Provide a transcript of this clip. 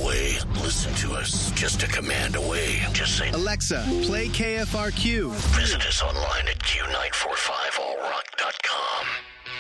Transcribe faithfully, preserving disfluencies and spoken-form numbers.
away. Listen to us just a command away. Just say, Alexa, play K F R Q. Visit us online at Q nine four five